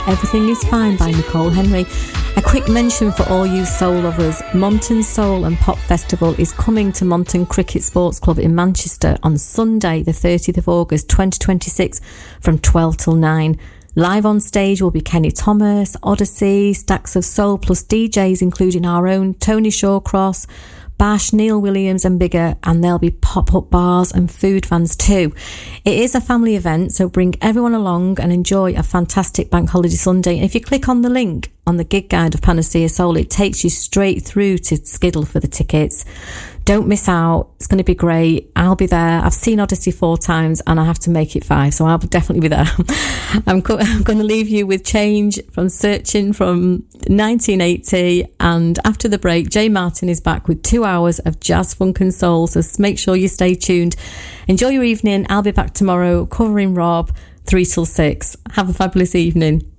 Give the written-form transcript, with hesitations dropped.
Everything Is Fine by Nicole Henry. A quick mention for all you soul lovers. Monton Soul and Pop Festival is coming to Monton Cricket Sports Club in Manchester on Sunday, the 30th of August 2026 from 12 till 9. Live on stage will be Kenny Thomas, Odyssey, Stacks of Soul, plus DJs including our own Tony Shawcross, Bash, Neil Williams and Bigger, and there'll be pop-up bars and food vans too. It is a family event, so bring everyone along and enjoy a fantastic bank holiday Sunday. And if you click on the link on the gig guide of Panacea Soul, it takes you straight through to Skiddle for the tickets. Don't miss out. It's going to be great. I'll be there. I've seen Odyssey 4 times and I have to make it 5, so I'll definitely be there. I'm going to leave you with Change from Searching from 1980, and after the break, Jay Martin is back with 2 hours of jazz, funk and soul, so make sure you stay tuned. Enjoy your evening. I'll be back tomorrow covering Rob 3 till 6. Have a fabulous evening.